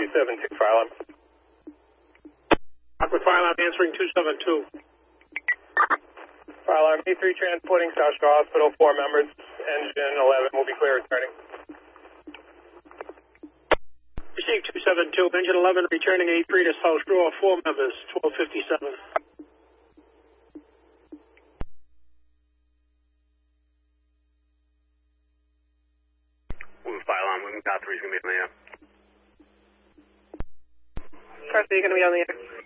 272, fire alarm. Aqua Fire Alarm answering 272. Fire alarm, E3 transporting South Shore Hospital, 4 members. Engine 11 will be clear returning. Received 272. Engine 11 returning A3 to South Shore, 4 members, 1257. Fire alarm, Car 3 is going to be on the air. Car 3 going to be on the air.